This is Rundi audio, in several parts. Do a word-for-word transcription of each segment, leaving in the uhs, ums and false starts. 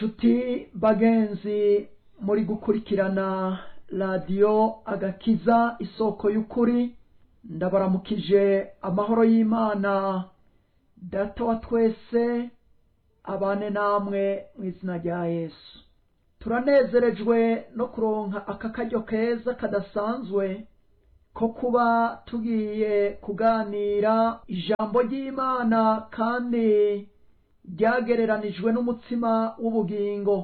Tuti bagenzi muri gukurikirana radiyo agakiza isoko y'ukuri, ndabaramukije amahoro y'Imana data wa twese abane namwe mu izina rya Yesu. Turanezerejwe no kuronka aka karyo keza kadasanzwe ko kuba tugiye kuganira ijambo ry'Imana kandi ryagereranijwe n'umutsima w'ubugingo,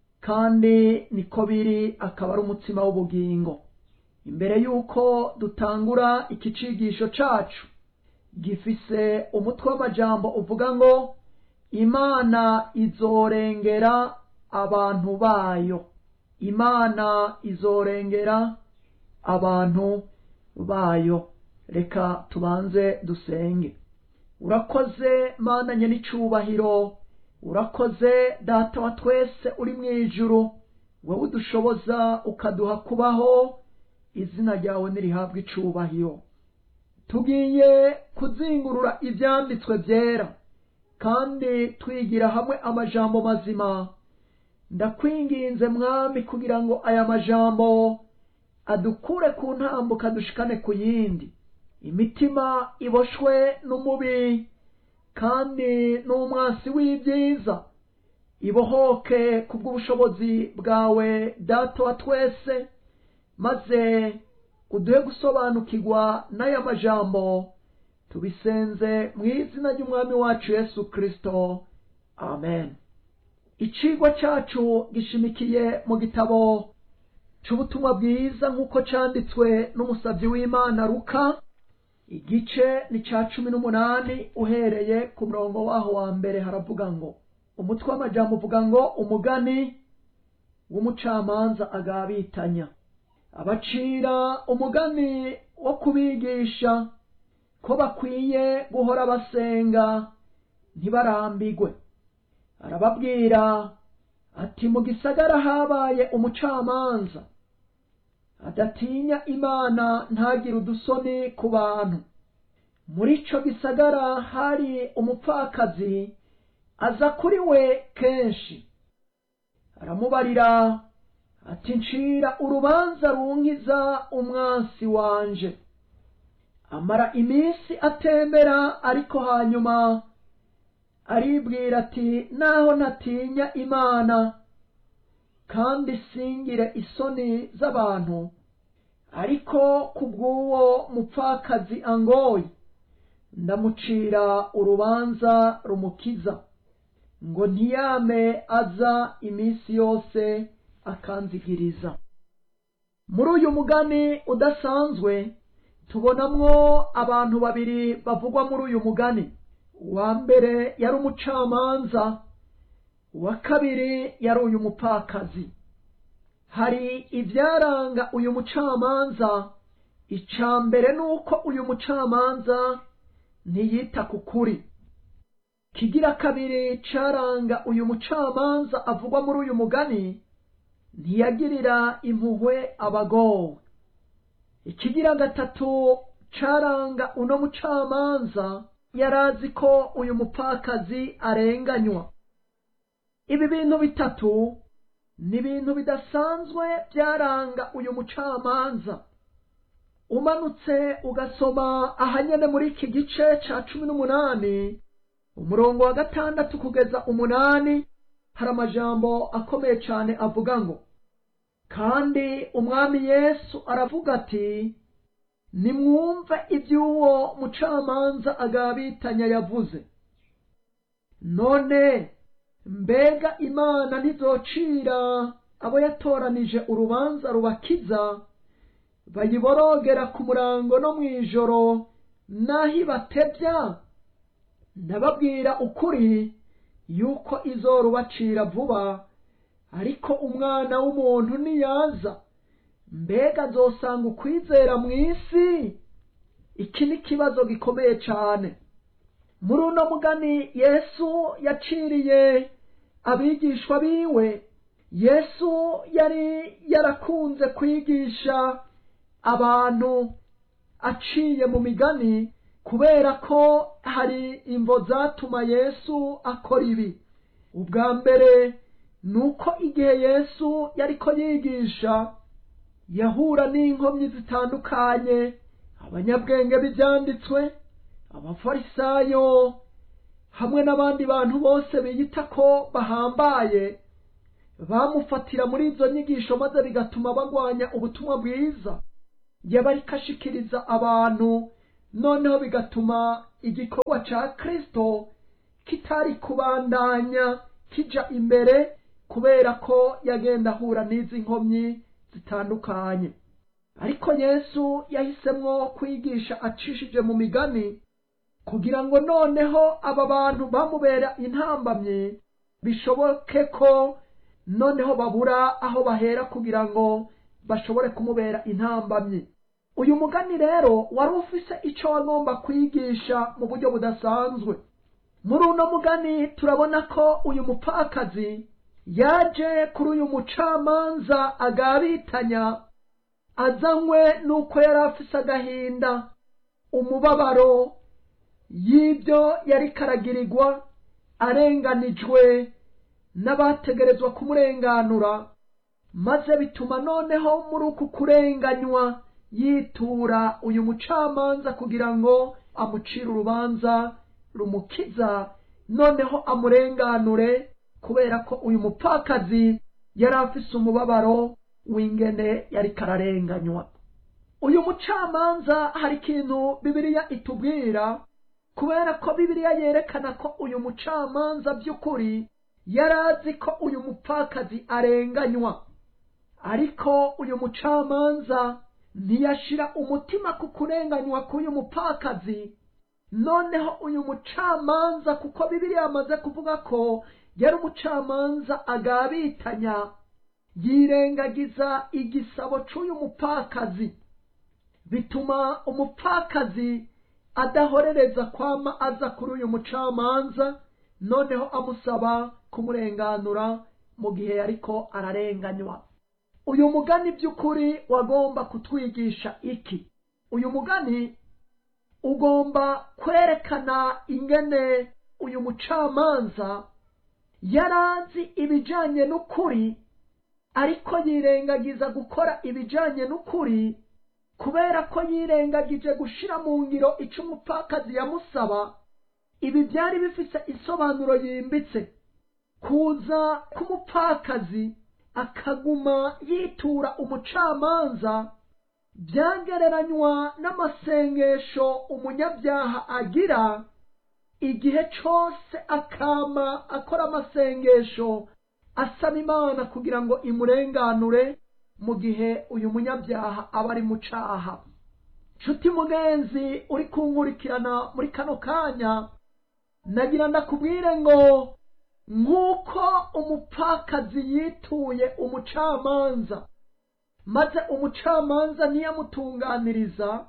kandi niko biri, akaba ari umutsima w'ubugingo. Imbere yuko dutangura iki cigisho cacu, gifise umutwe w'amajambo uvuga ngo Imana izorengera abantu bayo. Imana izorengera abantu bayo. Reka tubanze dusenge. Urakoze Mana nyenicubahiro, urakoze data wa twese uri mu ijuru, wowe udushoboza ukaduha kubaho, izina ryawe nirihabwe icubahiro. Tugiye kuzingurura ivyanditswe vyera kandi twigira hamwe amajambo mazima. Ndakwinginze Mwami kugira ngo aya majambo adukure ku ntambuka dushikane ku yindi. Imitima iboshwe n'umubi kandi n'umwasi w'ibyiza ibohoke kubw'ubushobozi bwawe data wa twese, maze uduhe gusobanukirwa n'aya majambo. Tubisenze mu izina ry'umwami wacu Yesu Kristo, amen. Icigwa cacu gishimikiye mu gitabo c'ubutumwa bwiza nk'uko canditswe n'umusavyi w'Imana Luka, igice ni ca cumi n'umunani uhereye ku murongo waho wa mbere. Haravuga ngo, umutwe w'amajambo uvuga ngo umugani w'umucamanza agabitanya. Abacira umugani wo kubigisha ko bakwiye guhora basenga ntibarambigwe. Arababwira ati, mu gisagara habaye umucamanza adatinya Imana ntagire udusoni ku bantu. Muri ico gisagara hari umupfakazi aza kuri we kenshi. Aramubarira ati, ncira urubanza runkiza umwansi wanje. Amara iminsi atembera, ariko hanyuma aribwira ati, naho ntatinya Imana kandi singire isoni z'abantu, ariko kubw'uwo mupfakazi angoye ndamucira urubanza rumukiza, ngo ntiyame aza iminsi yose akanzigiriza. Muri uyu mugani udasanzwe tubonamwo abantu babiri bavugwa muri uyu mugani. Uwa mbere yari umucamanza, uwa kabiri yari uyu mupfakazi. Hari ivyaranga uyu mucamanza. Ica mbere nuko uyu mucamanza ntiyita ku kuri. Kigira kabiri caranga uyu mucamanza avugwa muri uyu mugani, ntiyagirira impuhwe abagowe. Ikigira gatatu caranga uno mucamanza, yarazi ko uyu mupfakazi arenganywa. Ibi bintu bitatu ni ibintu bidasanzwe byaranga uyu mucamanza. Umanutse ugasoma ahanyene muri iki gice ca cumi n'umunani umurongo wa gatandatu kugeza umunani, hari amajambo akomeye cane avuga ngo, kandi umwami Yesu aravuga ati, nimwumve ivy'uwo mucamanza agabitanya yavuze. None mbega Imana ntizocira abo yatoranije urubanza rubakiza, bayiborogera ku murango no mw'ijoro naho ibatevya? Ndababwira ukuri yuko izorubacira vuba. Ariko umwana w'umuntu niyaza, mbega azosanga ukwizera mw'isi? Iki ni ikibazo gikomeye cane. Muri uno mugani Yesu yaciriye abigishwa biwe. Yesu yari yarakunze kwigisha abantu aciye mu migani, kubera ko hari imvo zatuma Yesu akora ibi. Ubwa mbere nuko igihe Yesu yariko yigisha yahura n'inkomyi zitandukanye, abanyabwenge b'ivyanditswe, abafarisayo hamwe n'abandi bantu bose biyita ko bahambaye. Bamufatira muri izo nyigisho maze bigatuma bagwanya ubutumwa bwiza yabariko ashikiriza abantu, noneho bigatuma igikorwa ca Kristo kitari kubandanya kija imbere, kubera ko yagenda ahura n'izi nkomyi zitandukanye. Ariko Yesu yahisemwo kwigisha acishije mu migani, kugira ngo noneho aba bantu bamubera intambamye bishoboke ko noneho babura aho bahera kugira ngo bashobore kumubera intambamye. Uyu mugani rero wari ufise ico wagomba kwigisha mu buryo budasanzwe. Muri uno mugani turabona ko uyu mupfakazi yaje kuri uyu mucamanza agabitanya, azanywe nuko yari afise agahinda, umubabaro y'ibyo yari karagirirwa, arenganijwe n'abategerezwa kumurenganura, maze bituma noneho muri uku kurenganywa yitura uyu mucamanza kugira ngo amucire urubanza rumukiza, noneho amurenganure, kubera ko uyu mupfakazi yari afise umubabaro w'ingene yari kararenganywa. Uyu mucamanza hari ikintu Bibiliya itubwira, kubera ko Bibiliya yerekana ko uyu mucamanza by'ukuri yarazi ko uyu mupfakazi arenganywa. Ariko uyu mucamanza ntiyashira umutima ku kurenganywa k'uyu mupfakazi. Noneho uyu mucamanza, kuko Bibiliya yamaze kuvuga ko yari umucamanza agabitanya, yirengagiza igisabo c'uyu mupfakazi, bituma umupfakazi adahorereza kwama aza kuri uyu mucamanza, noneho amusaba kumurenganura mu gihe yariko ararenganywa. Uyu mugani by'ukuri wagomba kutwigisha iki? Uyu mugani ugomba kwerekana ingene uyu mucamanza yarazi ibijanye n'ukuri, ariko yirengagiza gukora ibijanye n'ukuri, kubera ko yirengagije gushira mu ngiro ico umupfakazi yamusaba. Ibi byari bifise isobanuro yimbitse. Kuza k'umupfakazi akaguma yitura umucamanza byagereranywa n'amasengesho umunyabyaha agira igihe cose akama akora amasengesho asaba Imana kugira ngo imurenganure mu gihe uyu munyabyaha aba ari mu caha. Nshuti mugenzi uri kunkurikirana muri kano kanya, nagira ndakubwire ngo nk'uko umupfakazi yituye umucamanza, maze umucamanza ntiyamutunganiriza,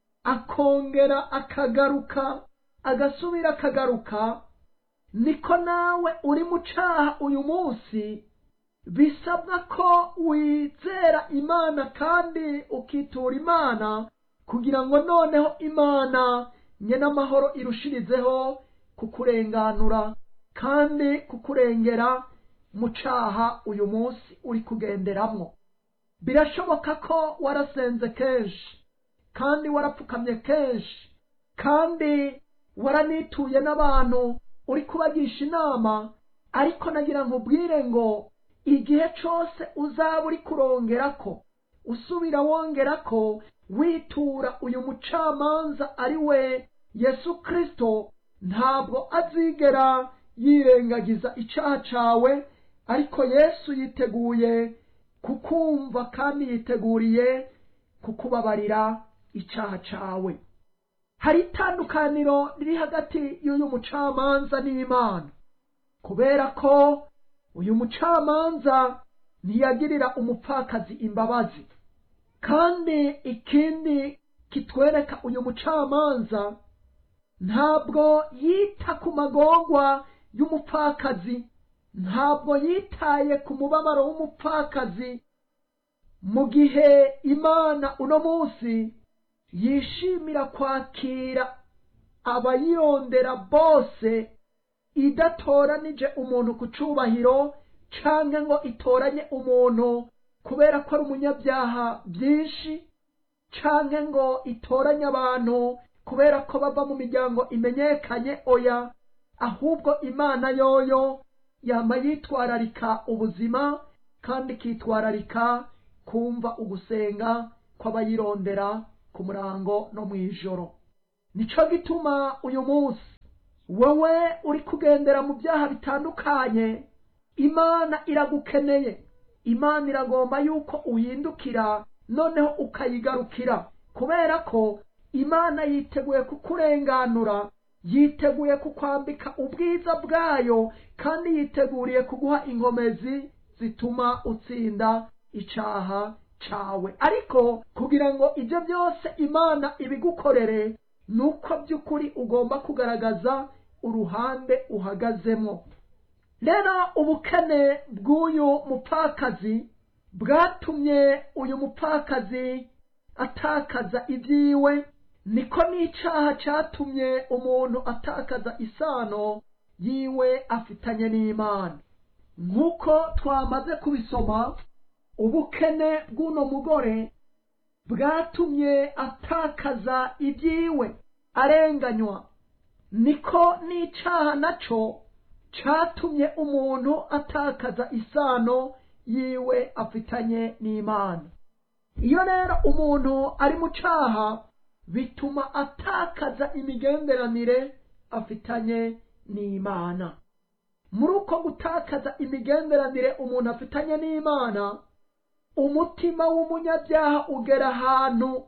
akongera akagaruka agasubira akagaruka, niko nawe uri mu caha uyu munsi bisabwa ko wizera Imana kandi ukitura Imana, kugira ngo noneho Imana nyene amahoro irushirizeho kukurenganura kandi kukurengera mu caha uyu munsi uri kugenderamwo. Birashoboka ko warasenze kenshi kandi warapfukamye kenshi kandi waranituye n'abantu uri kubagisha inama, ariko nagira nkubwire ngo igihe cose uzaba uri kurongerako, usubira wongerako, witura uyu mucamanza ari we Yesu Kristo, ntabwo azigera yirengagiza icaha cawe, ariko Yesu yiteguye kukumva kandi yiteguriye kukubabarira icaha cawe. Hari itandukaniro riri hagati y'uyu mucamanza n'Imana, kubera ko uyu mucamanza ntiyagirira umupfakazi imbabazi, kandi ikindi kitwereka uyu mucamanza ntabwo yita ku magorwa y'umupfakazi, ntabwo yitaye ku mubabaro w'umupfakazi, mu gihe Imana uno munsi yishimira kwakira abayirondera bose, idatoranije umuntu ku cubahiro canke ngo itoranye umuntu kubera ko ari umunyabyaha byinshi, canke ngo itoranye abantu kubera ko bava mu miryango imenyekanye. Oya, ahubwo Imana yoyo yama yitwararika ubuzima kandi ikitwararika kumva ugusenga kw'abayirondera ku murango no mw'ijoro. Nico gituma uyu munsi wowe uri kugendera mu byaha bitandukanye, Imana iragukeneye. Imana iragomba yuko uhindukira noneho ukayigarukira, kubera ko Imana yiteguye kukurenganura, yiteguye kukwambika ubwiza bwayo, kandi yiteguriye kuguha inkomezi zituma utsinda icaha cawe. Ariko kugira ngo ibyo byose Imana ibigukorere, nuko by'ukuri ugomba kugaragaza uruhande uhagazemo. Rero ubukene bw'uyu mupfakazi bwatumye uyu mupfakazi atakaza ibyiwe, niko n'icaha catumye umuntu atakaza isano yiwe afitanye n'Imana. Nk'uko twamaze kubisoma, ubukene bw'uno mugore bwatumye atakaza ibyiwe, arenganywa. Niko n'icaha naco catumye umuntu atakaza isano yiwe afitanye n'Imana. Iyo rero umuntu ari mu caha, bituma atakaza imigenderanire afitanye n'Imana. Muri uko gutakaza imigenderanire umuntu afitanye n'Imana, umutima w'umunyabyaha ugera ahantu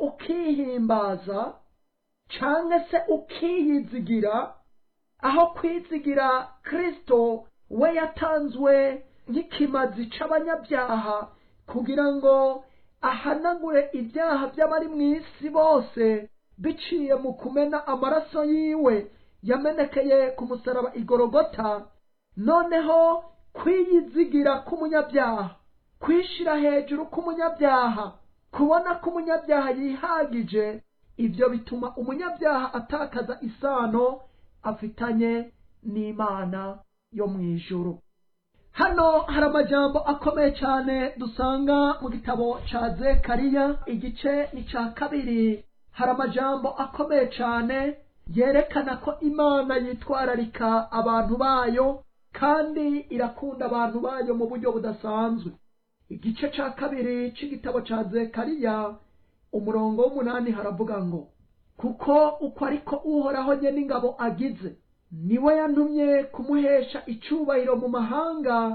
ukihimbaza canke se ukiyizigira, aho kwizigira Kristo we yatanzwe nk'ikimazi c'abanyabyaha kugira ngo ahanagure ibyaha by'abari mu isi bose biciye mu kumena amaraso yiwe yamenekeye ku musaraba igorogota. Noneho kwiyizigira k'umunyabyaha, kwishira hejuru k'umunyabyaha, kubona ko umunyabyaha yihagije, ibyo bituma umunyabyaha atakaza isano afitanye n'Imana yo mw'ijuru. Hano hari amajambo akomeye cyane dusanga mu gitabo ca Zekariya igice ni ca kabiri. Hari amajambo akomeye cyane yerekana ko Imana yitwararika abantu bayo kandi irakunda abantu bayo mu buryo budasanzwe. Igice ca kabiri c'igitabo ca Zekariya umurongo w'umunani haravuga ngo, kuko uko ariko Uhoraho nyene ingabo agize, niwe yantumye kumuhesha icubahiro mu mahanga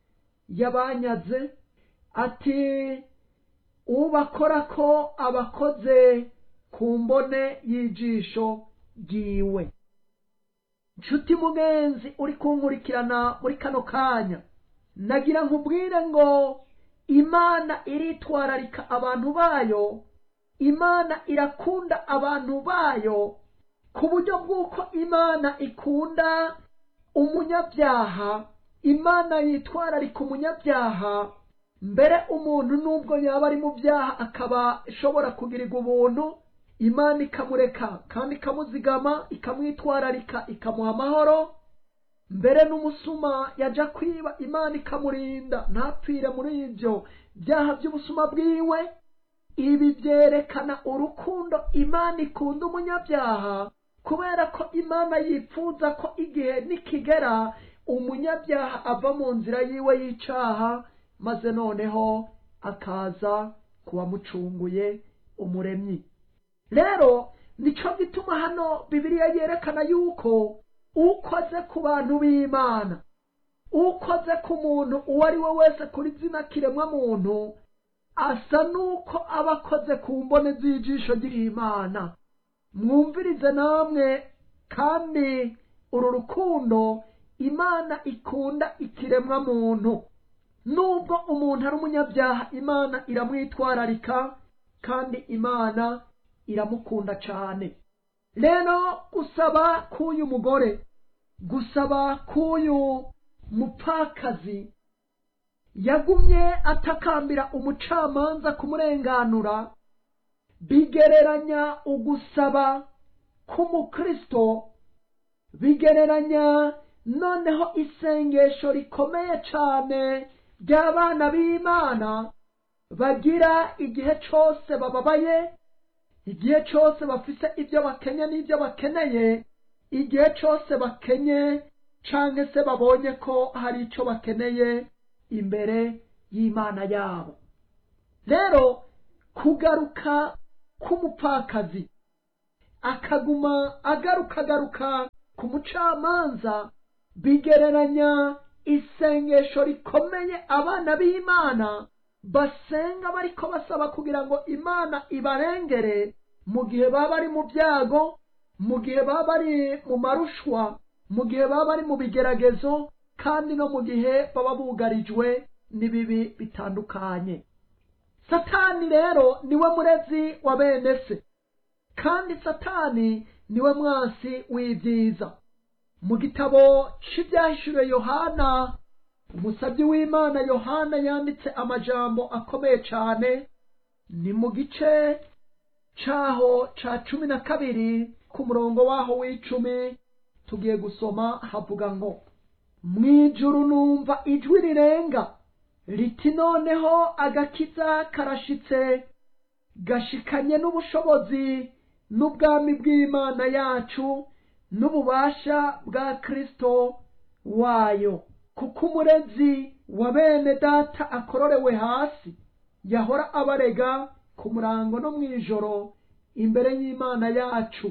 yabanyaze, ati ubakora ko abakoze ku mbone y'ijisho ryiwe. Nshuti mugenzi uri kunkurikirana muri kano kanya, nagira nkubwire ngo Imana iritwararika abantu bayo, Imana irakunda abantu bayo, ku buryo bw'uko Imana ikunda umunyabyaha. Imana yitwararika umunyabyaha, mbere umuntu nubwo yaba ari mu byaha akaba ashobora kugirirwa ubuntu, Imana ikamureka kandi ikamuzigama, ikamwitwararika, ikamuha amahoro. Mbere n'umusuma yaja kwiba, Imana ikamurinda ntapfire muri ibyo byaha by'ubusuma bwiwe. Ibi byerekana urukundo Imana ikunda umunyabyaha, kubera ko Imana yifuza ko igihe nikigera umunyabyaha ava mu nzira yiwe y'icaha, maze noneho akaza kuwamucunguye umuremyi. Rero nico gituma hano Bibiliya yerekana yuko ukoze ku bantu b'Imana, ukoze ku muntu uwo ari we wese kuri zina kiremwa muntu, asa nuko aba akoze ku mbone z'ijisho ry'Imana. Mwumvirize namwe kandi uru rukundo Imana ikunda ikiremwa muntu. Nubwo umuntu ari umunyabyaha, Imana iramwitwararika kandi Imana iramukunda cyane. Rero gusaba k'uyu mugore, gusaba k'uyu mupfakazi yagumye atakambira umucamanza kumurenganura, bigereranya ugusaba k'umukristo, bigereranya noneho isengesho rikomeye cyane ry'abana b'Imana bagira igihe cyose bababaye, igihe cyose bafise ibyo bakenye n'ibyo bakeneye, igihe cyose bakenye canke se babonye ko hari icyo bakeneye imbere y'Imana yabo. Rero kugaruka k'umupfakazi akaguma agaruka agaruka ku mucamanza bigereranya isengesho rikomeye abana b'Imana basenga bariko basaba kugira ngo Imana ibarengere mu gihe baba bari mu byago, mu gihe baba bari mu marushwa, mu gihe baba bari mu bigeragezo, kandi no mu gihe baba bugarijwe n'ibibi bitandukanye. Satani rero niwe murezi wa bene se, kandi Satani niwe mwansi w'ibyiza. Mu gitabo cy'ibyahishuriwe Yohana, umusabyi w'Imana Yohana yanditse amajambo akomeye cyane. Ni mu gice cyaho ca cumi na kabiri ku murongo waho w'icumi tugiye gusoma, havuga ngo, mwijuru numva ijwi rirenga riti, noneho agakiza karashitse gashikanye n'ubushobozi n'ubwami bw'Imana yacu n'ububasha bwa Kristo wayo, kuko umurezi wa bene data akororewe hasi yahora abarega ku murango no mw'ijoro imbere y'Imana yacu.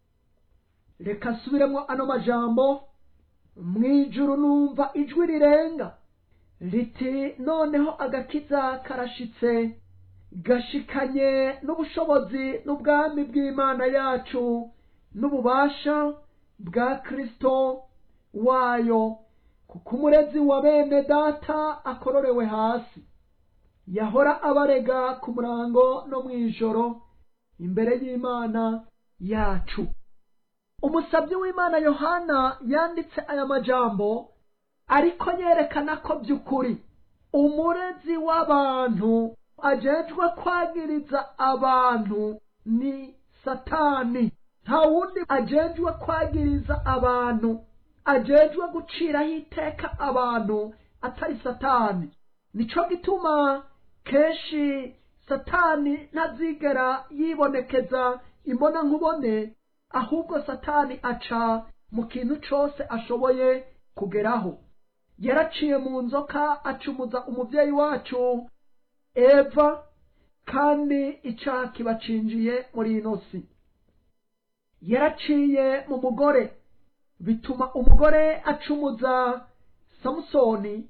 Reka subiremo ano majambo. Mwijuru numva ijwi rirenga riti, noneho agakiza karashitse gashikanye n'ubushobozi n'ubwami bw'Imana yacu n'ububasha bwa Kristo wayo, kuko umurezi wa bene data akororewe hasi yahora abarega ku murango no mw'ijoro imbere y'Imana yacu. Umusabyi w'Imana Yohana yanditse aya majambo ariko yerekana ko by'ukuri umurezi w'abantu ajejwe kwagiriza abantu ni Satani. Nta wundi ajejwe kwagiriza abantu, ajejwe guciraho iteka abantu atari Satani. Nico gituma kenshi Satani ntazigera yibonekeza imbona nkubone, ahubwo Satani aca mu kintu cyose ashoboye kugeraho. Yaraciye mu nzoka acumuza umuvyeyi wacu Eva, kandi icaha kibacinjiye muri ino si. Yaraciye mu mugore bituma umugore acumuza Samusoni,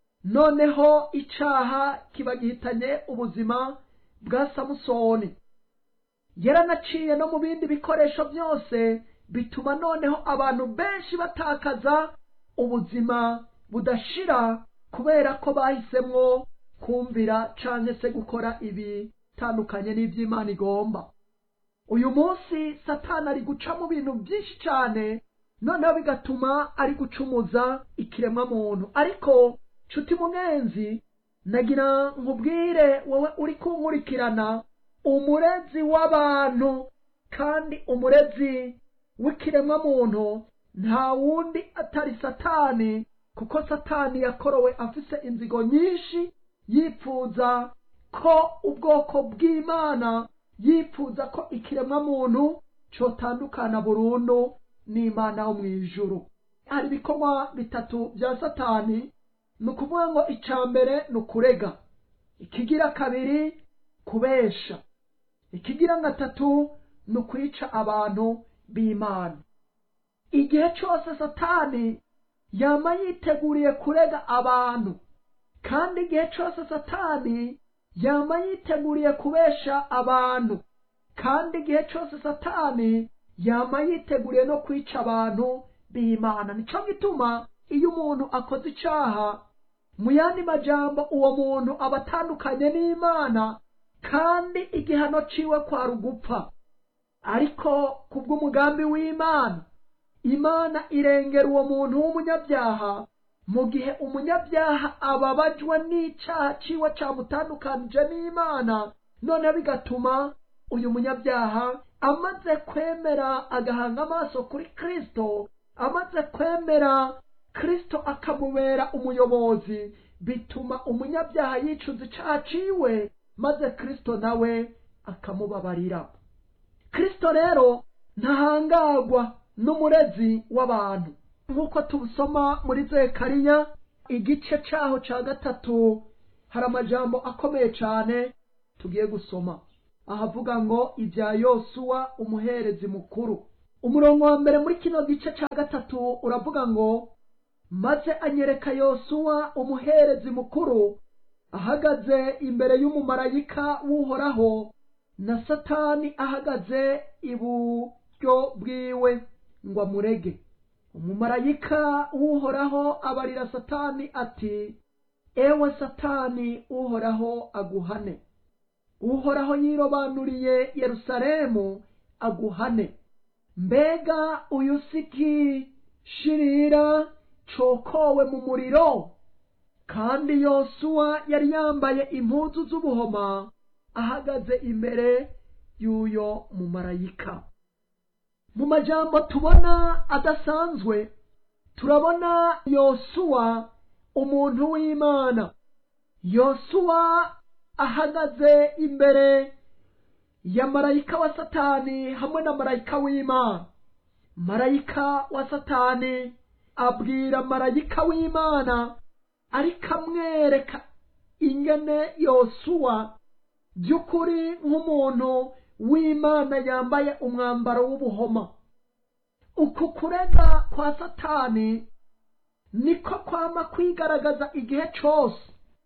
noneho icaha kibagihitanye ubuzima bwa Samusoni. Yaranaciye no mu bindi bikoresho byose bituma noneho abantu benshi batakaza ubuzima budashira kubera ko bahisemwo kumvira canke se gukora ibi tandukanye n'ivy'Imana igomba. Uyu munsi Satani ari guca mu bintu byinshi cyane, noneho bigatuma ari gucumuza ikiremwa muntu. Ariko nshuti munenzi, nagira nkubwire wowe uri kunkurikirana, umurezi w'abantu kandi umurezi w'ikiremwa muntu nta wundi atari Satani, kuko Satani yakorowe afise inzigo nyinshi, yipfuza ko ubwoko bw'Imana, yipfuza ko ikiremwa muntu cotandukana burundu n'Imana yo mw'ijuru. Hari ibikorwa bitatu bya Satani. Ni ukuvuga ngo icya mbere ni ukurega, ikigira kabiri kubesha, ikigira gatatu ni ukwica abantu b'Imana. Igihe cyose Satani yama yiteguriye kurega abantu, kandi igihe cyose Satani yama yiteguriye kubesha abantu, kandi igihe cyose Satani yama yiteguriye no kwica abantu b'Imana. Nico gituma iyo umuntu akoze icaha, mu yandi majambo uwo muntu abatandukanye n'Imana, kandi igihano ciwe kwa rugupfa. Ariko kubw'umugambi w'Imana, Imana irengera uwo muntu w'umunyabyaha, mu gihe umunyabyaha ababajwe n'icaha ciwe camutandukanije n'Imana, none bigatuma uyu munyabyaha amaze kwemera agahanga amaso kuri Kristo, amaze kwemera Kristo akamubera umuyobozi, bituma umunyabyaha yicuza icaha ciwe, maze Kristo nawe akamubabarira. Kristo rero ntahangagwa n'umurezi w'abantu, nk'uko tubusoma muri Zekariya igice caho ca gatatu. Hari amajambo akomeye cane tugiye gusoma ahavuga ngo ibya Yosuwa umuherezi mukuru. Umurongo wa mbere muri kino gice ca gatatu uravuga ngo, maze anyereka Yosuwa umuherezi mukuru ahagaze imbere y'umumarayika w'Uhoraho, na Satani ahagaze iburyo bwiwe ngo amurege. Umumarayika w'Uhoraho abarira Satani ati, ewe Satani, Uhoraho aguhane. Uhoraho yirobanuriye Yerusalemu aguhane. Mbega uyu siki shirira cokowe mu muriro? Kandi Yosuwa yari yambaye impuzu z'ubuhoma ahagaze imbere y'uyo mumarayika. Mu majambo tubona adasanzwe, turabona Yosuwa umuntu w'Imana. Yosuwa ahagaze imbere ya marayika wa Satani hamwe na marayika w'Imana. Marayika wa Satani abwira marayika w'Imana, ariko amwereka ingene Yosuwa by'ukuri nk'umuntu w'Imana yambaye umwambaro w'ubuhoma. Uku kurega kwa Satani niko kwama kwigaragaza igihe cose,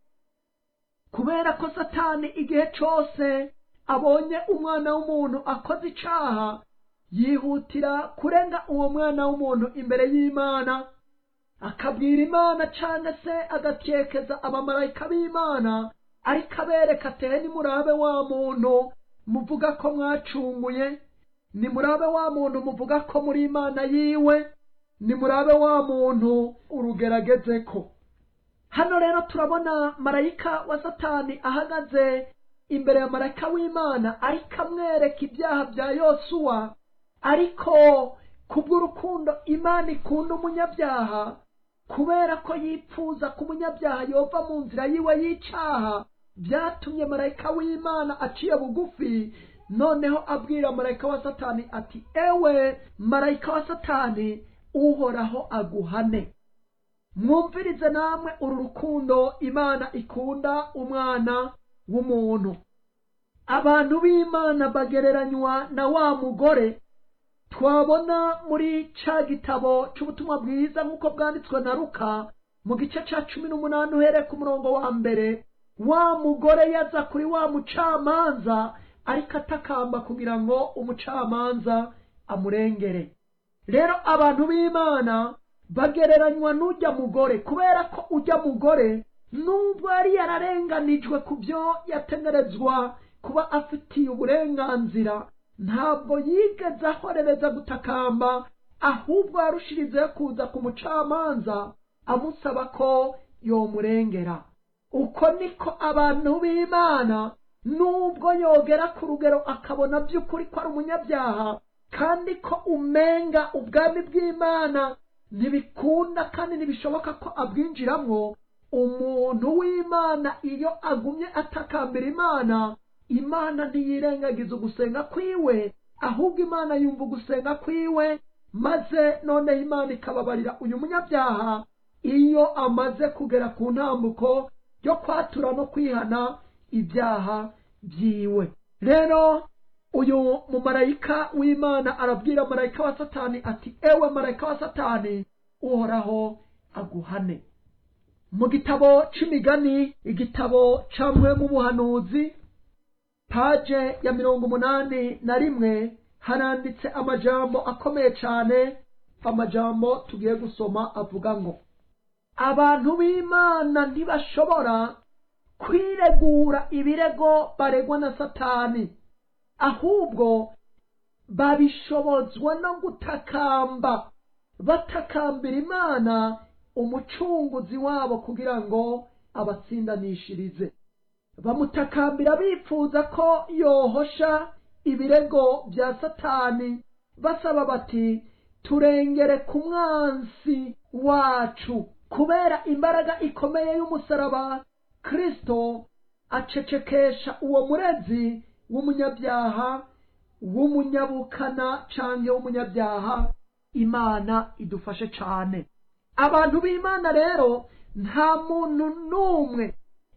kubera ko Satani igihe cose abonye umwana w'umuntu akoze icaha, yihutira kurenga uwo mwana w'umuntu imbere y'Imana, akabwira Imana canke se agakekeza abamarayika b'Imana, ariko abereka ati, nimurabe wa muntu muvuga ko mwacunguye, nimurabe wa muntu muvuga ko muri Imana yiwe, nimurabe wa muntu urugeragezeko. Hano rero turabona marayika wa Satani ahagaze imbere ya marayika w'Imana, ariko amwereka ibyaha bya Yosuwa, ariko kubw'urukundo Imana ikunda umunyabyaha, kubera ko yipfuza ko umunyabyaha yova mu nzira yiwe y'icaha, byatumye marayika w'Imana aciye bugufi, noneho abwira marayika wa Satani ati, ewe marayika wa Satani, Uhoraho aguhane. Mwumvirize namwe uru rukundo Imana ikunda umwana w'umuntu. Abantu b'Imana bagereranywa na wa mugore twabona muri ca gitabo c'ubutumwa bwiza nk'uko bwanditswe na Luka mu gice ca cumi n'umunani uhereye ku murongo wa mbere. Wa mugore yaza kuri wa mucamanza, ariko atakamba kugira ngo umucamanza amurengere. Rero abantu b'Imana bagereranywa n'ujya mugore, kubera ko ujya mugore nubwo yari yararenganijwe ku byo yategerezwa kuba afitiye uburenganzira, ntabwo yigeze ahorereza gutakamba, ahubwo yarushirizeho kuza ku mucamanza amusaba ko yomurengera. Uko niko abantu b'Imana, nubwo yogera ku rugero akabona by'ukuri ko ari umunyabyaha, kandi ko umenga ubwami bw'Imana ntibikunda kandi ntibishoboka ko abwinjiramwo, umuntu w'Imana iyo agumye atakambira Imana, Imana ntiyirengagiza ugusenga kwiwe, ahubwo Imana yumva ugusenga kwiwe, maze noneho Imana ikababarira uyu munyabyaha iyo amaze kugera ku ntambuko yo kwatura no kwihana ibyaha byiwe. Rero uyu mumarayika w'Imana arabwira marayika wa Satani ati, ewe marayika wa Satani, Uhoraho aguhane. Mu gitabo c'imigani, igitabo camwe mu buhanuzi, paje ya mirongo umunani na rimwe, haranditse amajambo akomeye cane. Amajambo tugiye gusoma avuga ngo, abantu b'Imana ntibashobora kwiregura ibirego baregwa na Satani, ahubwo babishobozwa no gutakamba, batakambira Imana umucunguzi wabo kugira ngo abatsindanishirize. Bamutakambira bifuza ko yohosha ibirego bya Satani, basaba bati, turengere ku mwansi wacu. Kubera imbaraga ikomeye y'umusaraba, Kristo acecekesha uwo murezi w'umunyabyaha, w'umunyabukana canke w'umunyabyaha. Imana idufashe cane. Abantu b'Imana rero, nta muntu n'umwe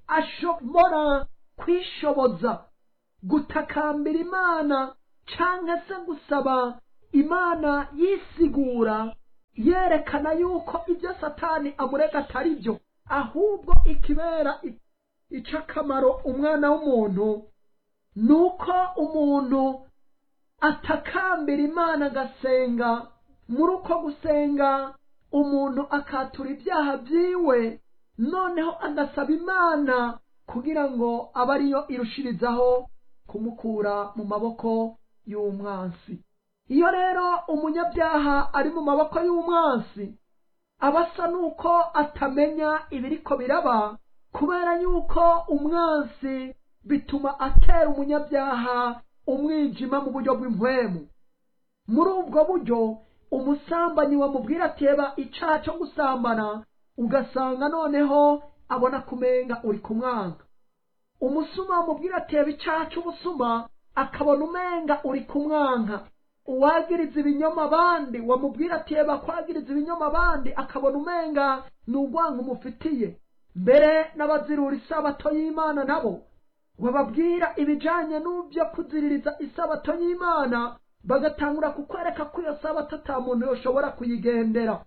ashobora kwishoboza gutakambira Imana canke se gusaba Imana yisigura yerekana yuko ibyo Satani amurega atari byo, ahubwo ikibera icakamaro umwana w'umuntu nuko umuntu atakambira Imana agasenga. Muri uko gusenga umuntu akatura ibyaha byiwe, noneho agasaba Imana kugira ngo abe ariyo irushirizaho kumukura mu maboko y'umwansi. Iyo rero umunyabyaha ari mu maboko y'umwansi, aba asa nuko atamenya ibiriko biraba, kubera yuko umwansi bituma atera umunyabyaha umwijima mu buryo bw'impwemu. Muri ubwo buryo umusambanyi wamubwira ati eba icaha cyo gusambana, ugasanga noneho abona kumenga uri kumwanga. Umusuma wamubwira ati eba icaha cy'ubusuma, akabona umenga uri kumwanka. Uwagiriza ibinyoma abandi wamubwira ati eba kwagiriza ibinyoma abandi, akabona umenga n'ugwanga umufitiye. Mbere n'abazirura isabato y'Imana nabo bababwira ibijanye n'ubyo kuziririza isabato y'Imana, bagatangura kukwereka ko iyo sabato ata muntu yoshobora kuyigendera.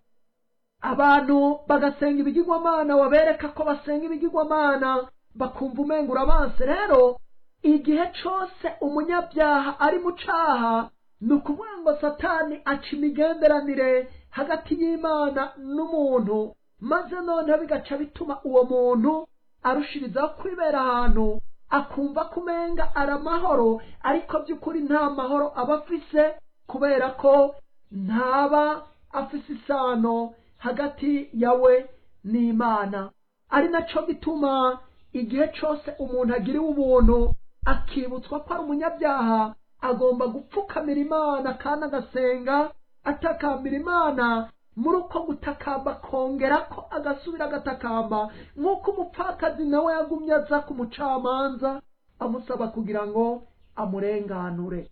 Abantu bagasenga ibigirwamana, wabereka ko basenga ibigirwamana, bakumva umenga urabanse. Rero igihe cose umunyabyaha ari mu caha, ni ukuvuga ngo Satani aca imigenderanire hagati y'Imana n'umuntu, maze noneho bigaca bituma uwo muntu arushirizaho kwibera ahantu akumva kumenga ari amahoro, ariko by'ukuri nta mahoro aba afise, kubera ko ntaba afise isano hagati yawe n'Imana. Ari naco gituma igihe cose umuntu agiriwe ubuntu akibutswa ko ari umunyabyaha, agomba gupfukamira Imana kandi agasenga atakambira Imana. Muri uko gutakamba kongera ko agasubira agatakamba, nk'uko umupfakazi nawe yagumye aza ku mucamanza amusaba kugira ngo amurenganure.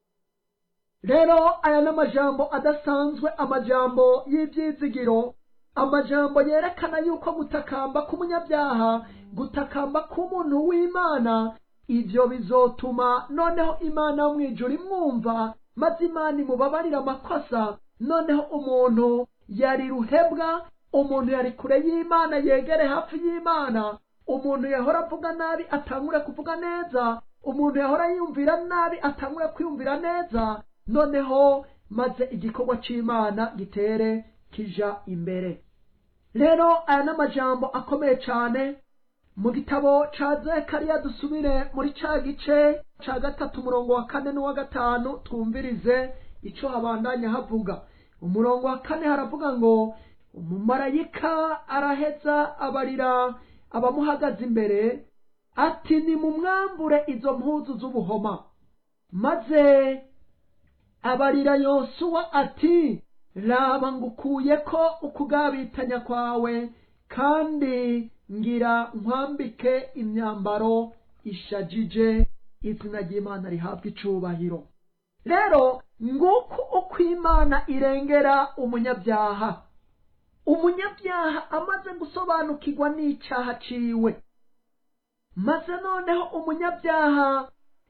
Rero aya n'amajambo adasanzwe, amajambo y'ibyizigiro, amajambo yerekana yuko gutakamba k'umunyabyaha, gutakamba k'umuntu w'Imana, ivyo bizotuma noneho Imana mwijuru imwumva, maze Imana imubabarira amakosa. Noneho umuntu yari ruhebwa, umuntu yari kure y'Imana yegere hafi y'Imana, umuntu yahora avuga nabi atangure kuvuga neza, umuntu yahora yiyumvira nabi atangure kwiyumvira neza, noneho maze igikorwa c'Imana gitere kija imbere. Rero aya n'amajambo akomeye cane mu gitabo ca Zekariya. Dusubire muri ca gice ca gatatu umurongo wa kane n'uwa gatanu, twumvirize ico habandanya havuga. Umurongo wa kane haravuga ngo, umumarayika araheza abarira abamuhagaze imbere ati, nimumwambure izo mpuzu z'ubuhoma. Maze abarira Yosuwa ati, raba ngukuyeko ukugabitanya kwawe, kandi ngira nkwambike imyambaro ishajije. Izina ry'Imana rihabwa icubahiro. Rero nguko uko Imana irengera umunyabyaha. Umunyabyaha amaze gusobanukirwa n'icaha ciwe, maze noneho umunyabyaha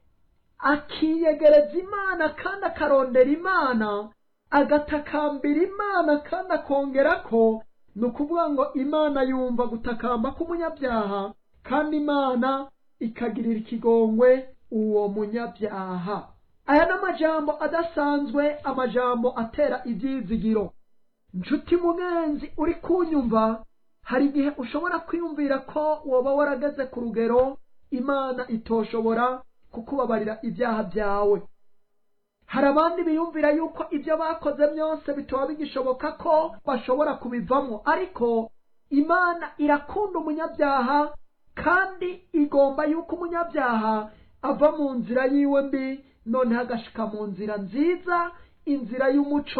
akiyegereza Imana kandi akarondera Imana, agatakambira Imana kandi akongerako, ni ukuvuga ngo Imana yumva gutakamba k'umunyabyaha, kandi Imana ikagirira ikigongwe uwo munyabyaha. Aya n'amajambo adasanzwe, amajambo atera ibyizigiro. Nshuti mugenzi uri kunyumva, hari igihe ushobora kwiyumvira ko woba warageze ku rugero Imana itoshobora kukubabarira ibyaha byawe. Hari abandi biyumvira yuko ibyo bakoze byose bitoba bigishoboka ko bashobora kubivamo, ariko Imana irakunda umunyabyaha, kandi igomba yuko umunyabyaha ava mu nzira yiwe mbi, noneho agashika mu nzira nziza, inzira y'umuco,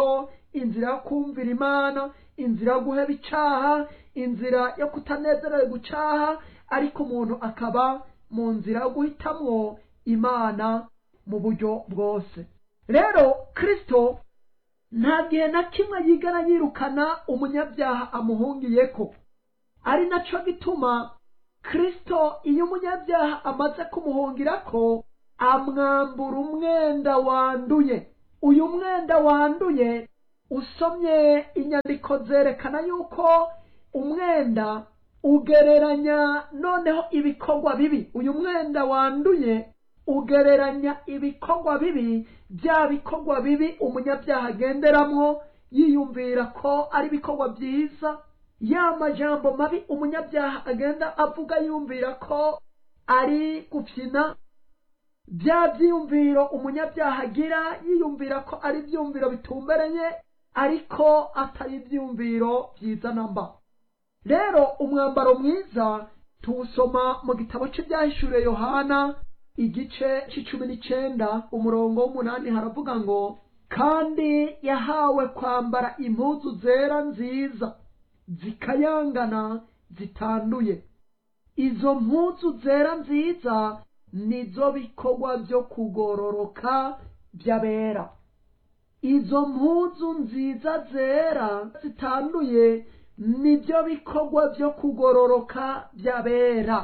inzira yo kumvira Imana, inzira yo guheba icaha, inzira yo kutanezerewe gucaha, ariko umuntu akaba mu nzira yo guhitamwo Imana mu buryo bwose. Rero Kristo nta gihe na kimwe yigera yirukana umunyabyaha amuhungiyeko. Ari naco gituma Kristo iyo umunyabyaha amaze kumuhungirako amwambura umwenda wanduye. Uyu mwenda wanduye, usomye inyandiko zerekana yuko umwenda ugereranya noneho ibikorwa bibi. Uyu mwenda wanduye ugereranya ibikorwa bibi, bya bikorwa bibi umunyabyaha agenderamwo yiyumvira ko ari ibikorwa byiza, ya majambo mabi umunyabyaha agenda avuga yumvira ko ari gufyina, bya byiyumviro umunyabyaha agira yiyumvira ko ari ibyumviro bitumbereye ariko atari ibyumviro byiza namba. Rero umwambaro mwiza tuwusoma mu gitabo cy'ibyahishuriwe Yohana igice c'icumi n'icenda umurongo w'umunani, haravuga ngo kandi yahawe kwambara impuzu zera nziza zikayangana zitanduye. Izo mpuzu zera nziza nizo bikorwa byo kugororoka by'abera. Izo mpuzu nziza zera zitanduye nibyo bikorwa byo kugororoka by'abera.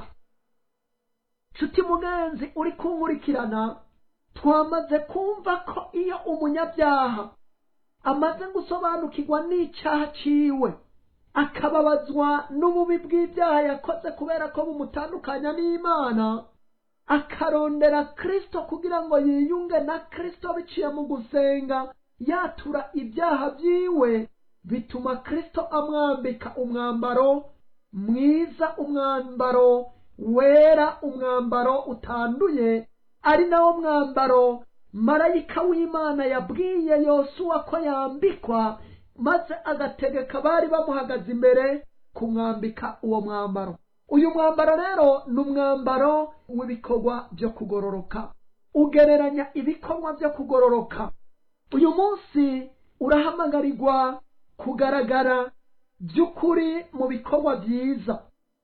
Nshuti mugenzi uri kunkurikirana, twamaze kumva ko iyo umunyabyaha amaze gusobanukirwa n'icyaha ciwe, akababazwa n'ububi bw'ibyaha yakoze kubera ko bumutandukanya n'Imana, akarondera Kristo kugira ngo yiyunge na Kristo biciye mu gusenga yatura ibyaha byiwe, bituma Kristo amwambika umwambaro mwiza, umwambaro wera, umwambaro utanduye, ari nawo mwambaro marayika w'Imana yabwiye Yosuwa ko yambikwa, maze agategeka bari bamuhagaze imbere kumwambika uwo mwambaro. Uyu mwambaro rero ni umwambaro w'ibikorwa byo kugororoka, ugereranya ibikorwa byo kugororoka. Uyu munsi urahamagarirwa kugaragara by'ukuri mu bikorwa byiza.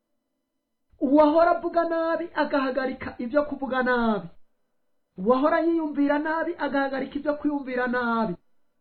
Uwahora avuga nabi agahagarika ibyo kuvuga nabi, uwahora yiyumvira nabi agahagarika ibyo kwiyumvira nabi,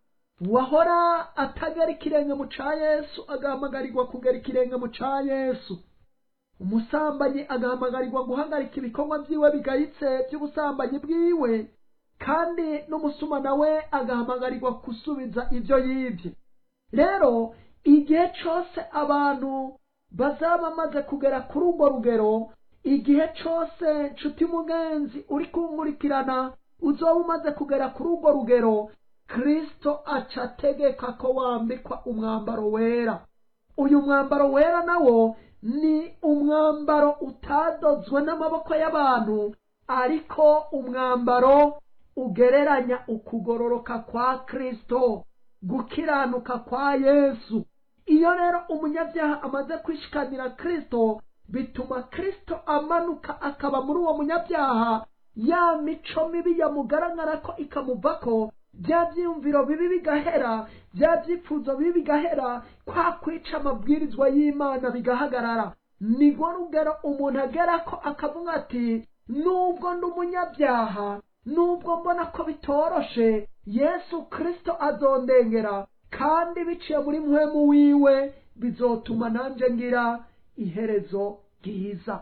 uwahora atagera ikirenge mu ca Yesu agahamagarirwa kugera ikirenge mu ca Yesu, umusambanyi agahamagarirwa guhagarika ibikorwa byiwe bigayitse by'ubusambanyi bwiwe, kandi n'umusuma nawe agahamagarirwa gusubiza ibyo yibye. Rero igihe cyose abantu bazaba bamaze kugera kuri urwo rugero, igihe cyose nshuti mugenzi uri kunkurikirana uzoba umaze kugera kuri urwo rugero, Kristo aca ategeka ko wambikwa umwambaro wera. Uyu mwambaro wera nawo ni umwambaro utadozwe n'amaboko y'abantu, ariko umwambaro ugereranya ukugororoka kwa Kristo, gukiranuka kwa Yesu. Iyo rero umunyabyaha amaze kwishikanira Kristo, bituma Kristo amanuka akaba muri uwo munyabyaha, ya mico mibi yamugaragara ko ikamuvako, bya byiyumviro bibi bigahera, bya byifuzo bibi bigahera, kwa kwica amabwirizwa y'Imana bigahagarara. Nigwo rugero umuntu agera ko akavuga ati nubwo ndi umunyabyaha, nubwo mbona ko bitoroshe, Yesu Kristo azondengera, kandi biciye muri mpwemu wiwe bizotuma nanje ngira iherezo ryiza.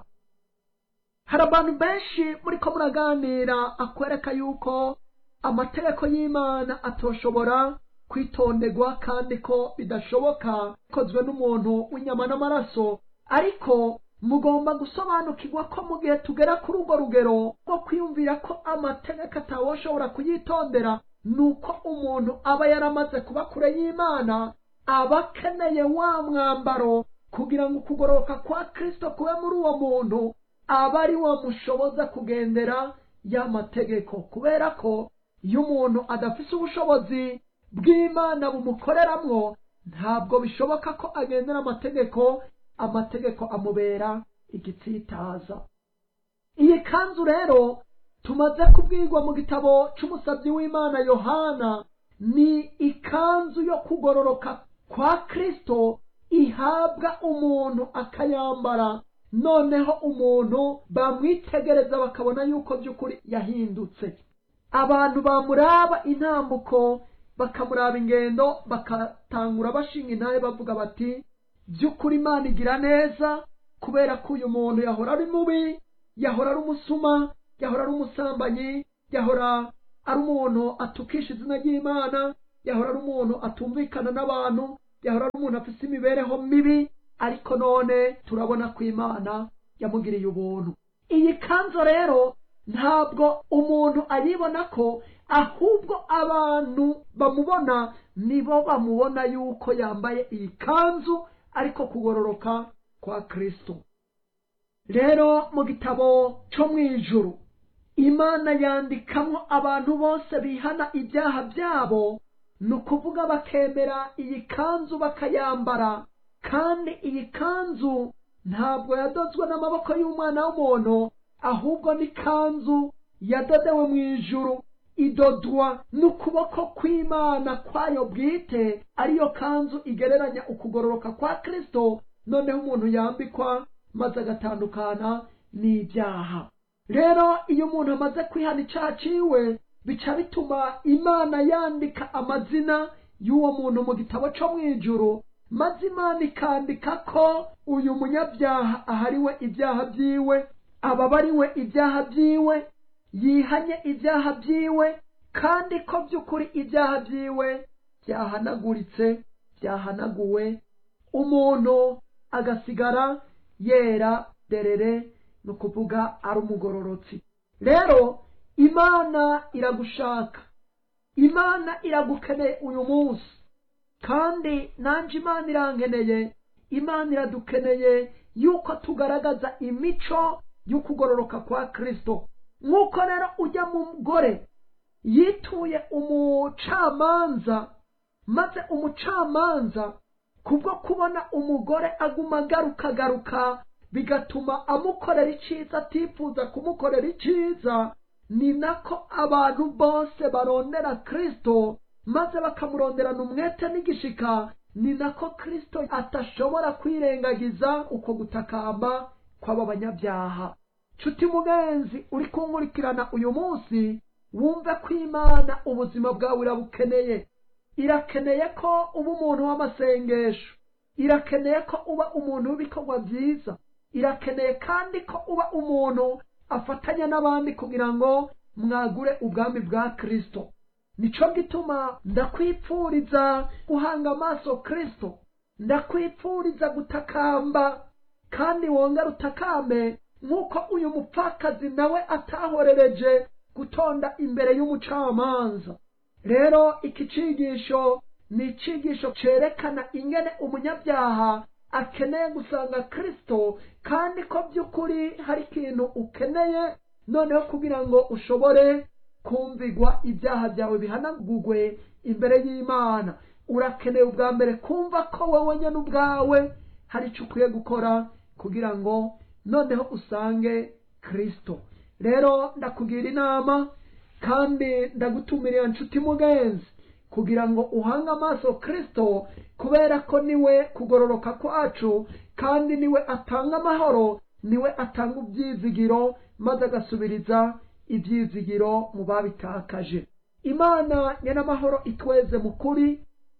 Hari abantu benshi muri ko muraganira akwereka yuko amategeko y'Imana atoshobora kwitonderwa, kandi ko bidashoboka bikozwe n'umuntu w'inyama n'amaraso, ariko mugomba gusobanukirwa ko mu gihe tugera kuri urwo rugero rwo kwiyumvira ko amategeko atawoshobora kuyitondera, nuko umuntu aba yaramaze kuba kure y'Imana, aba akeneye wa mwambaro kugira ngo ukugororoka kwa Kristo kube muri uwo muntu, aba ari wo mushoboza kugendera ya mategeko. Kubera ko iyo umuntu adafise ubushobozi bw'Imana bumukoreramwo, ntabwo bishoboka ko agendera amategeko, amategeko amubera igitsitaza. Iyi kanzu rero tumaze kubwirwa mu gitabo c'umusavyi w'Imana Yohana ni ikanzu yo kugororoka kwa Kristo ihabwa umuntu akayambara, noneho umuntu bamwitegereza bakabona yuko by'ukuri yahindutse. Abantu bamuraba intambuko, bakamuraba ingendo, bakatangura bashinga intahe bavuga bati by'ukuri Imana igira neza, kubera ko uyu muntu yahora ari mubi, yahora ari umusuma, yahora ari umusambanyi, yahora ari umuntu atukisha izina ry'Imana, yahora ari umuntu atumvikana n'abantu, yahora ari umuntu afite imibereho mibi, ariko none turabona ko Imana yamugiriye ubuntu. Iyi kanzu rero ntabwo umuntu ayibona ko, ahubwo abantu bamubona nibo bamubona yuko yambaye iyi kanzu, ariko kugororoka kwa Kristo. Rero mu gitabo cyo mu ijuru Imana yandikamo abantu bose bihana ibyaha byabo, ni ukuvuga bakemera iyi kanzu bakayambara. Kandi iyi kanzu ntabwo yadozwe n'amaboko y'umwana w'umuntu, ahubwo ni kanzu yadodewe mu ijuru, idodwa n'ukuboko kw'Imana kwayo bwite, ariyo kanzu igereranya ukugororoka kwa Kristo, noneho umuntu yambikwa maze agatandukana n'ibyaha. Rero iyo umuntu amaze kwihana icyaha ciwe, bica bituma Imana yandika amazina y'uwo muntu mu gitabo cyo mu ijuru, maze Imana ikandika ko uyu munyabyaha ahariwe ibyaha byiwe, ababariwe ibyaha byiwe, yihanye ibyaha byiwe, kandi ko by'ukuri ibyaha byiwe byahanaguritse, byahanaguwe, umuntu agasigara yera derere, ni ukuvuga ari umugororotsi. Rero Imana iragushaka, Imana iragukeneye uyu munsi, kandi nanje Imana irankeneye, Imana iradukeneye yuko tugaragaza imico y'ukugororoka kwa Kristo. Nk'uko rero ujya mu mugore yituye umucamanza, maze umucamanza kubwo kubona umugore aguma garuka garuka, bigatuma amukorera icyiza atifuza kumukorera icyiza, ni nako abantu bose barondera Kristo, maze bakamuronderana umwete n'igishika, ni nako Kristo atashobora kwirengagiza uko gutakamba kw'aba banyabyaha. Nshuti mugenzi uri kunkurikirana uyu munsi, wumve ko Imana ubuzima bwawe irabukeneye. Irakeneye ko uba umuntu w'amasengesho, irakeneye ko uba umuntu w'ibikorwa byiza, irakeneye kandi ko uba umuntu afatanya n'abandi kugira ngo mwagure ubwami bwa Kristo. Nico gituma ndakwipfuriza guhanga amaso Kristo, ndakwipfuriza gutakamba, kandi wongera utakame nk'uko uyu mupfakazi nawe atahorereje gutonda imbere y'umucamanza. Rero iki cigisho ni icigisho cerekana ingene umunyabyaha akeneye gusanga Kristo, kandi ko by'ukuri hari ikintu ukeneye noneho kugira ngo ushobore kumvigwa ibyaha byawe bihanagurwe imbere y'Imana. Urakeneye ubwa mbere kumva ko wowe nyene ubwawe hari icyo ukwiye gukora kugira ngo noneho usange Kristo. Rero ndakugira inama kandi ndagutumirira nshuti mugenzi kugira ngo uhange amaso Kristo, kubera ko niwe kugororoka kwacu, kandi niwe atanga amahoro, niwe atanga ibyizigiro, maze agasubiriza ibyizigiro mu babitakaje. Imana nyenamahoro itweze mu kuri,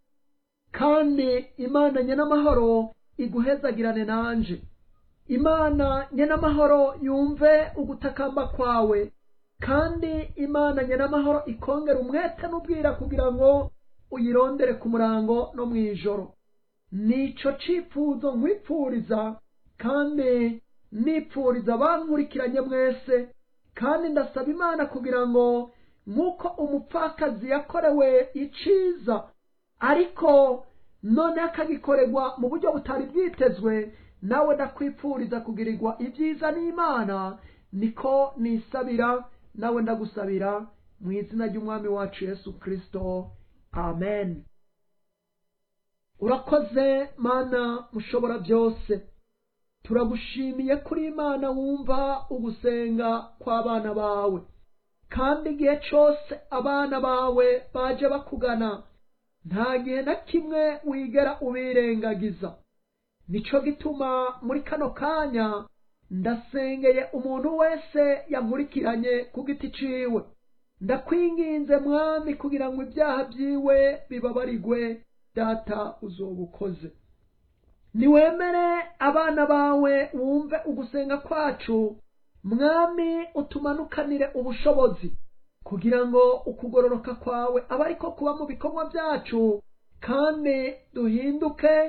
kandi Imana nyenamahoro iguhezagirane nanje. Imana nyenamahoro yumve ugutakamba kwawe, kandi Imana nyenamahoro ikongera umwete n'ubwira kugira ngo uyirondere ku murango no mu ijoro. Nico cifuzo nkwipfuriza, kandi nipfuriza bankurikiranye mwese, kandi ndasaba Imana kugira ngo nk'uko umupfakazi yakorewe iciza, ariko none akagikorerwa mu buryo butari bwitezwe, nawe ndakwipfuriza kugirirwa ibyiza n'Imana, niko nisabira nawe ndagusabira mu izina ry'umwami wacu Yesu Kristo. Amen. Urakoze Mana mushobora byose, turagushimiye kuri Imana wumva ugusenga kw'abana bawe. kandi igihe cyose abana bawe baje bakugana nta gihe na kimwe wigera ubirengagiza. Nico gituma muri kano kanya ndasengeye umuntu wese yankurikiranye ku giti ciwe, ndakwinginze Mwami kugira ngo ibyaha byiwe bibabarigwe. Data uzobukoze, niwemere abana bawe wumve ugusenga kwacu. Mwami utumanukanire ubushobozi kugira ngo ukugororoka kwawe abe ariko kuba mu bikorwa byacu, kandi duhinduke